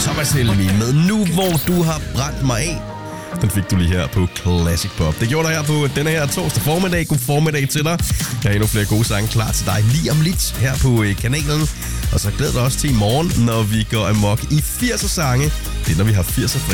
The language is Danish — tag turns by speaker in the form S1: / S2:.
S1: Thomas Helmi med Nu hvor du har brændt mig af. Den fik du lige her på Classic Pop. Det gjorde der her på denne her torsdag formiddag. God formiddag til dig. Jeg har endnu flere gode sange klar til dig lige om lidt her på kanalen. Og så glæder dig også til i morgen, når vi går amok i 80'er sange. Det er, når vi har 80'er